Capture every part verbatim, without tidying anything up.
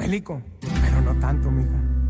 bélico, pero no tanto, mija.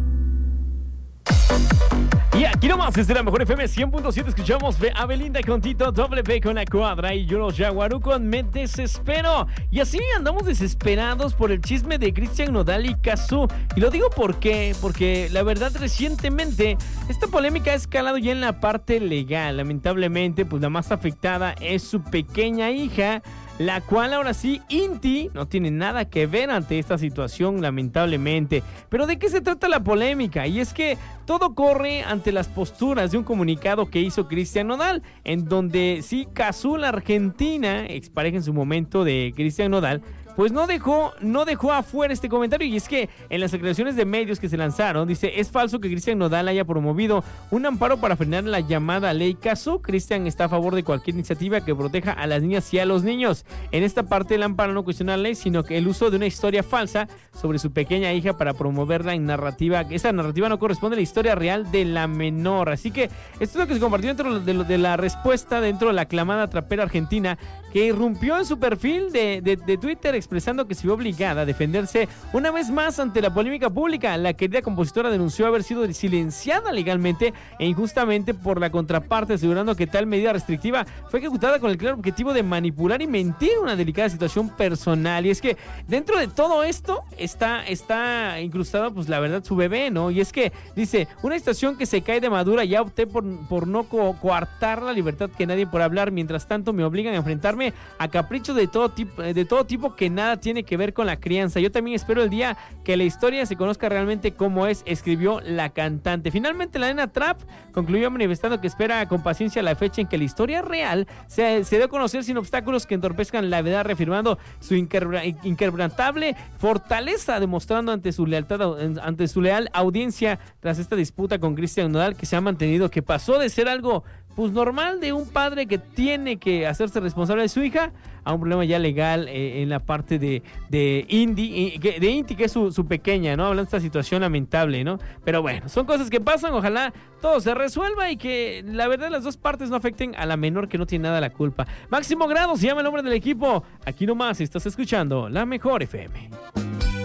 Y aquí nomás desde la mejor F M cien punto siete escuchamos a Belinda con Tito, doble P con La Cuadra y yo los Yaguarú con Me Desespero. Y así andamos desesperados por el chisme de Cristian Nodal y Cazzu. Y lo digo por qué, porque la verdad recientemente esta polémica ha escalado ya en la parte legal. Lamentablemente, pues la más afectada es su pequeña hija, la cual ahora sí, Inti, no tiene nada que ver ante esta situación, lamentablemente. Pero ¿de qué se trata la polémica? Y es que todo corre ante las posturas de un comunicado que hizo Cristian Nodal, en donde sí, Cazzu, la argentina, expareja en su momento de Cristian Nodal, pues no dejó, no dejó afuera este comentario. Y es que en las declaraciones de medios que se lanzaron, dice, es falso que Cristian Nodal haya promovido un amparo para frenar la llamada ley Cazzu. Cristian está a favor de cualquier iniciativa que proteja a las niñas y a los niños. En esta parte el amparo no cuestiona la ley, sino que el uso de una historia falsa sobre su pequeña hija para promoverla en narrativa. Esa narrativa no corresponde a la historia real de la menor. Así que esto es lo que se compartió dentro de, de la respuesta dentro de la aclamada trapera argentina, que irrumpió en su perfil de, de, de Twitter expresando que se vio obligada a defenderse una vez más ante la polémica pública. La querida compositora denunció haber sido silenciada legalmente e injustamente por la contraparte, asegurando que tal medida restrictiva fue ejecutada con el claro objetivo de manipular y mentir una delicada situación personal. Y es que dentro de todo esto está, está incrustado, pues la verdad, su bebé, ¿no? Y es que dice, una situación que se cae de madura, ya opté por, por no co- coartar la libertad que nadie por hablar, mientras tanto me obligan a enfrentarme a caprichos de todo tipo, de todo tipo que nada tiene que ver con la crianza. Yo también espero el día que la historia se conozca realmente como es, escribió la cantante. Finalmente la nena Trap concluyó manifestando que espera con paciencia la fecha en que la historia real se, se dé a conocer sin obstáculos que entorpezcan la verdad, reafirmando su inquebra, inquebrantable fortaleza, demostrando ante su lealtad, ante su leal audiencia tras esta disputa con Cristian Nodal, que se ha mantenido, que pasó de ser algo pues normal de un padre que tiene que hacerse responsable de su hija a un problema ya legal eh, en la parte de, de Inti, de Inti, que es su, su pequeña, ¿no? Hablando de esta situación lamentable, ¿no? Pero bueno, son cosas que pasan, ojalá todo se resuelva y que la verdad las dos partes no afecten a la menor, que no tiene nada la culpa. Máximo Grado se llama el nombre del equipo. Aquí nomás estás escuchando La Mejor F M.